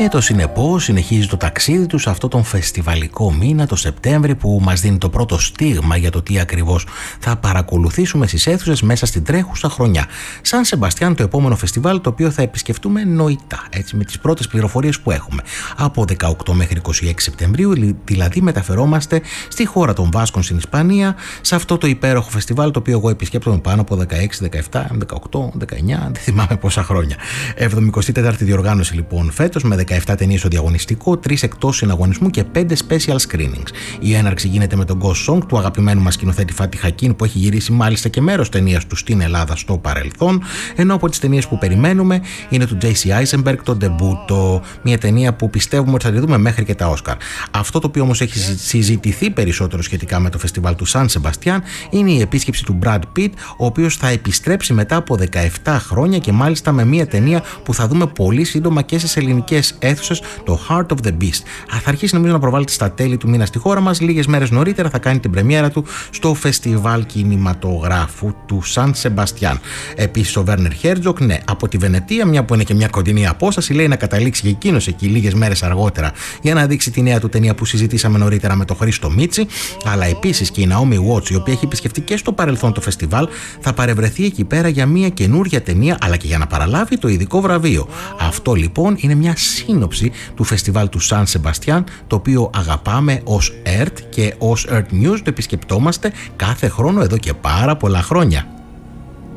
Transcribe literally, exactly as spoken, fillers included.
Και το συνεπώς συνεχίζει το ταξίδι του σε αυτό τον φεστιβαλικό μήνα, το Σεπτέμβρη, που μας δίνει το πρώτο στίγμα για το τι ακριβώς θα παρακολουθήσουμε στις αίθουσες μέσα στην τρέχουσα χρονιά. Σαν Σεμπαστιάν, το επόμενο φεστιβάλ, το οποίο θα επισκεφτούμε νοητά, έτσι, με τις πρώτες πληροφορίες που έχουμε. Από δεκαοκτώ μέχρι είκοσι έξι Σεπτεμβρίου, δηλαδή μεταφερόμαστε στη χώρα των Βάσκων στην Ισπανία, σε αυτό το υπέροχο φεστιβάλ, το οποίο εγώ επισκέπτομαι πάνω από δεκαέξι, δεκαεπτά, δεκαοκτώ, δεκαεννιά, δεν θυμάμαι πόσα χρόνια. εβδομηκοστή τέταρτη διοργάνωση λοιπόν φέτος, με δεκαεπτά ταινίες στο διαγωνιστικό, τρεις εκτός συναγωνισμού και πέντε special screenings. Η έναρξη γίνεται με τον Ghost Song του αγαπημένου μας σκηνοθέτη Φάτι Χακίν, που έχει γυρίσει μάλιστα και μέρος ταινίας του στην Ελλάδα στο παρελθόν, ενώ από τις ταινίες που περιμένουμε είναι του τζέι σι Eisenberg, το Ντεμπούτο, μια ταινία που πιστεύουμε ότι θα τη δούμε μέχρι και τα Όσκαρ. Αυτό το οποίο όμως έχει συζητηθεί περισσότερο σχετικά με το φεστιβάλ του Σαν Σεμπαστιάν είναι η επίσκεψη του Brad Pitt, ο οποίος θα επιστρέψει μετά από δεκαεπτά χρόνια και μάλιστα με μια ταινία που θα δούμε πολύ σύντομα και στις ελληνικές αίθουσες, το Heart of the Beast. Θα αρχίσει νομίζω να προβάλλεται στα τέλη του μήνα στη χώρα μας. Λίγες μέρες νωρίτερα θα κάνει την πρεμιέρα του στο φεστιβάλ κινηματογράφου του Σαν Σεμπαστιάν. Επίσης ο Werner Herzog, ναι, από τη Βενετία, μια που είναι και μια κοντινή απόσταση, λέει να καταλήξει και εκείνος εκεί λίγες μέρες αργότερα για να δείξει τη νέα του ταινία που συζητήσαμε νωρίτερα με τον Χρήστο Μίτσι. Αλλά επίσης και η Naomi Watts, η οποία έχει επισκεφτεί και στο παρελθόν το φεστιβάλ, θα παρευρεθεί εκεί πέρα για μια καινούρια ταινία, αλλά και για να παραλάβει το ειδικό βραβείο. Αυτό λοιπόν είναι μια σύνοψη του φεστιβάλ του Σαν Σεμπαστιάν, το οποίο αγαπάμε ως ΕΡΤ και ως ΕΡΤ News το επισκεπτόμαστε κάθε χρόνο εδώ και πάρα πολλά χρόνια.